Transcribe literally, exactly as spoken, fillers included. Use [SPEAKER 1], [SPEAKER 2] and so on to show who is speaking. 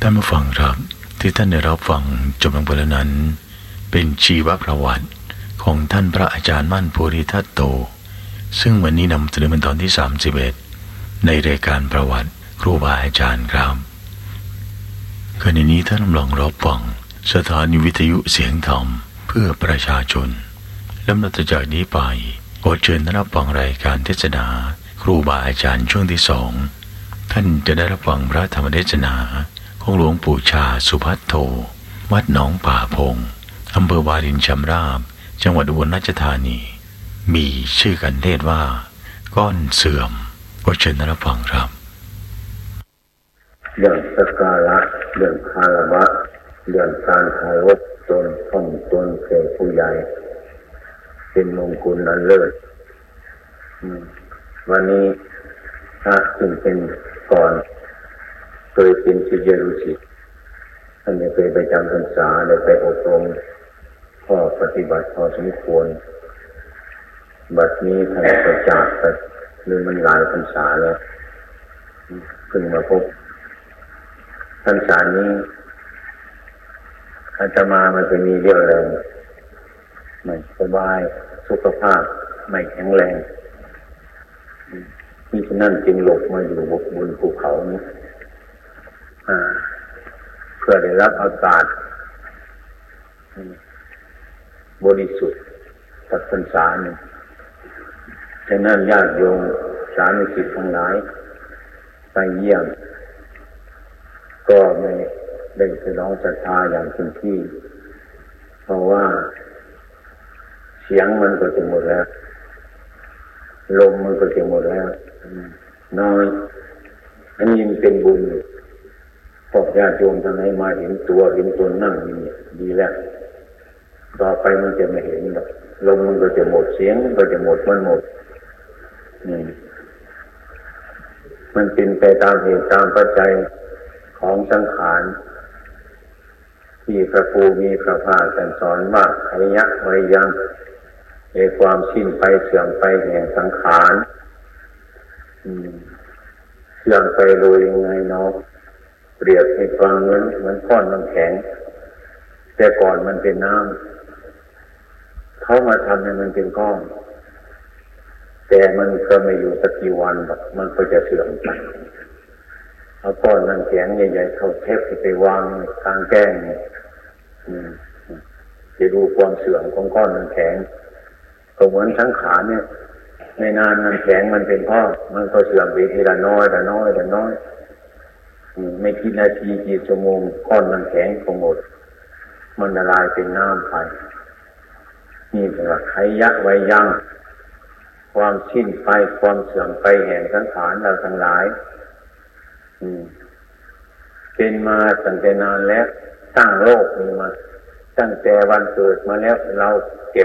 [SPEAKER 1] ท่านผู้ฟังครับที่ท่านได้รับฟังจบลงไปแล้วนั้นเป็นชีวประวัติของท่านพระอาจารย์มั่นภูริทัตโตซึ่งวันนี้นำเสนอเป็นตอนที่สามสิบเอ็ดในรายการประวัติครูบาอาจารย์ครับขณะนี้ท่านกำลังรับฟังสถานีวิทยุเสียงธรรมเพื่อประชาชนลำดับจากนี้ไปขอเชิญท่านรับฟังรายการเทศนาครูบาอาจารย์ช่วงที่สองท่านจะได้รับฟังพระธรรมเทศนาของหลวงปู่ชาสุภัทโทวัดหนองป่าพงอำเภอวารินชำราบจังหวัดอุบลราชธานีมีชื่อกันเทศว่าก้อนเสื่อมขอเชิญท่านรับฟังครับ
[SPEAKER 2] เรื่องสักการะเรื่องคารวะเรื่องการเคารพตนท่อมตนแก่ผู้ใหญ่เป็นมงคลอันเลิศวันนี้พระจึงเป็นก่อนเคยเป็นศิษยานุศิษย์ท่านได้เคยไปจำพรรษาได้ไปอบรมข้อปฏิบัติพอสมควรบัดนี้ท่านก็จากไปหรือมันหลายพรรษาแล้วเพิ่งมาพบพรรษานี้อาตมามันจะมีเรี่ยวแรงไม่สบายสุขภาพไม่แข็งแรงมิฉะนั้นจึงหลบมาอยู่บนภูเขานี้เพื่อได้รับอากาศบริสุทธิ์จากพรรษาหนึ่งฉะนั้นญาติโยมสาธุชนทั้งหลายไปเยี่ยมก็ไม่ได้แสดงศรัทธาอย่างเต็มที่เพราะว่าเสียงมันก็จะหมดแล้วลมมันก็จะหมดแล้วน้อยอันนี้มันเป็นบุญพวกญาติโยมทั้งหลายมาเห็นตัวเห็นตนนั่งนี่ดีแล้วต่อไปมันจะไม่เห็นหรอกลมมันก็จะหมดเสียงมันก็จะหมดมันหมดนี่มันเป็นไปตามเหตุตามปัจจัยของสังขารที่พระภูมิพระภาคท่านสอนว่าขยะไว้ยังในความสิ้นไปเสื่อมไปแห่งสังขารเสื่อมไปโดยยังไงเนาะเปรียบให้ฟังเหมือนเหมือนก้อนน้ำแข็งแต่ก่อนมันเป็นน้ำเขามาทำให้มันเป็นก้อนแต่มันก็ไม่อยู่สักกี่วันหรอกมันก็จะเสื่อมไปเอาก้อนน้ำแข็งใหญ่ๆเข้าเทปไปวางกลางแก้งจะดูความเสื่อมของก้อนน้ำแข็งก็เหมือนสังขารเนี่ยในนานน้ำแข็งมันเป็นก้อนมันก็เสื่อมไปทีละน้อยละน้อยละน้อยไม่กี่นาทีกี่ชั่วโมงก้อนน้ำแข็งก็หมดมันละลายเป็นน้ำไปนี่เป็นว่าไขยะไว้ยังความสิ้นไปความเสื่อมไปแห่งสังขารเราทั้งหลายเป็นมาตั้งแต่นานแล้วตั้งโลกนี้มาตั้งแต่วันเกิดมาแล้วเราเก็บ